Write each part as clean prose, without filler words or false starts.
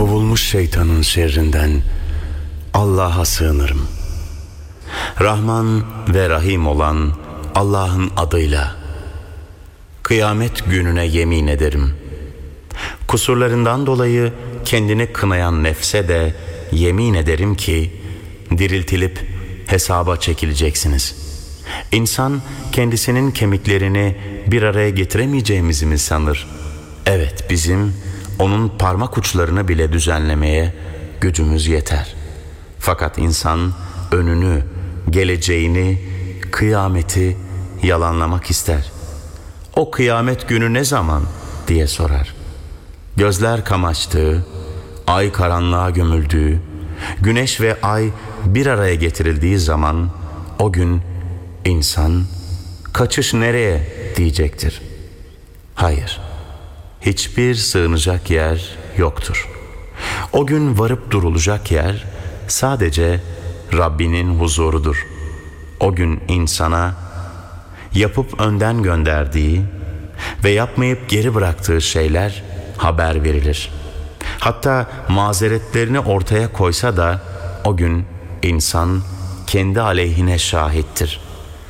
Kovulmuş şeytanın şerrinden Allah'a sığınırım. Rahman ve Rahim olan Allah'ın adıyla. Kıyamet gününe yemin ederim. Kusurlarından dolayı kendini kınayan nefse de yemin ederim ki diriltilip hesaba çekileceksiniz. İnsan kendisinin kemiklerini bir araya getiremeyeceğimizi mi sanır? Evet, bizim onun parmak uçlarını bile düzenlemeye gücümüz yeter. Fakat insan önünü, geleceğini, kıyameti yalanlamak ister. O kıyamet günü ne zaman diye sorar. Gözler kamaştığı, ay karanlığa gömüldüğü, güneş ve ay bir araya getirildiği zaman o gün insan kaçış nereye diyecektir. Hayır, hiçbir sığınacak yer yoktur. O gün varıp durulacak yer sadece Rabbinin huzurudur. O gün insana yapıp önden gönderdiği ve yapmayıp geri bıraktığı şeyler haber verilir. Hatta mazeretlerini ortaya koysa da o gün insan kendi aleyhine şahittir.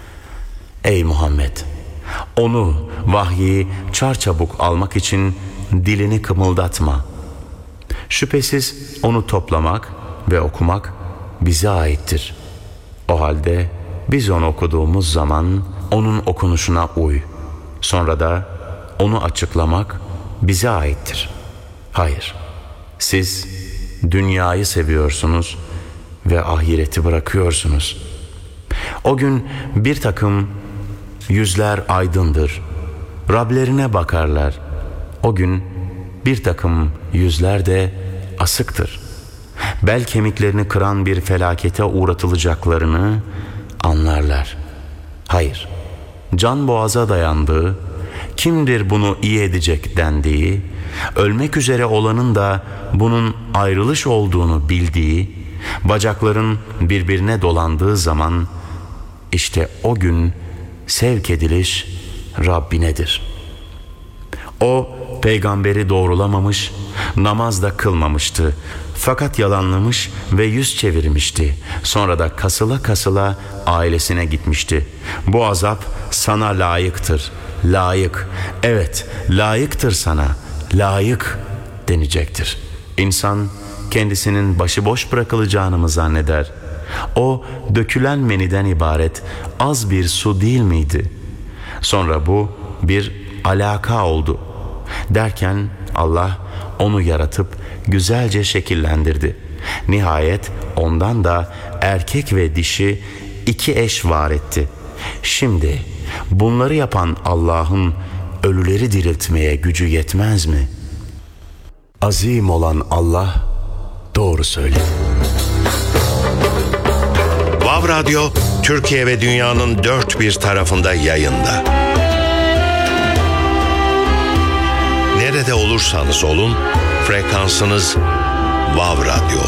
Ey Muhammed! Onu, vahyi çarçabuk almak için dilini kımıldatma. Şüphesiz onu toplamak ve okumak bize aittir. O halde biz onu okuduğumuz zaman onun okunuşuna uy. Sonra da onu açıklamak bize aittir. Hayır, siz dünyayı seviyorsunuz ve ahireti bırakıyorsunuz. O gün bir takım yüzler aydındır. Rablerine bakarlar. O gün bir takım yüzler de asıktır. Bel kemiklerini kıran bir felakete uğratılacaklarını anlarlar. Hayır, can boğaza dayandığı, kimdir bunu iyi edecek dendiği, ölmek üzere olanın da bunun ayrılış olduğunu bildiği, bacakların birbirine dolandığı zaman işte o gün sevk ediliş Rabbinedir. O peygamberi doğrulamamış, namaz da kılmamıştı. Fakat yalanlamış ve yüz çevirmişti. Sonra da kasıla kasıla ailesine gitmişti. Bu azap sana layıktır. Layık. Evet, layıktır sana. Layık denecektir. İnsan kendisinin başıboş bırakılacağını mı zanneder? O dökülen meniden ibaret az bir su değil miydi? Sonra bu bir alaka oldu. Derken Allah onu yaratıp güzelce şekillendirdi. Nihayet ondan da erkek ve dişi iki eş var etti. Şimdi bunları yapan Allah'ın ölüleri diriltmeye gücü yetmez mi? Azim olan Allah doğru söyledi. Vav Radyo, Türkiye ve dünyanın dört bir tarafında yayında. Nerede olursanız olun, frekansınız Vav Radyo.